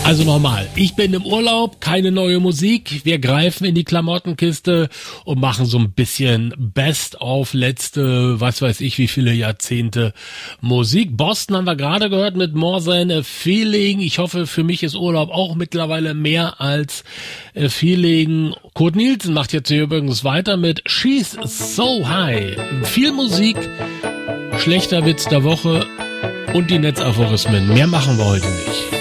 Also nochmal, ich bin im Urlaub, keine neue Musik. Wir greifen in die Klamottenkiste und machen so ein bisschen Best of letzte, was weiß ich, wie viele Jahrzehnte Musik. Boston haben wir gerade gehört mit More Than a Feeling. Ich hoffe, für mich ist Urlaub auch mittlerweile mehr als Feeling. Kurt Nielsen macht jetzt hier übrigens weiter mit She's So High. Viel Musik, schlechter Witz der Woche und die Netzaphorismen. Mehr machen wir heute nicht.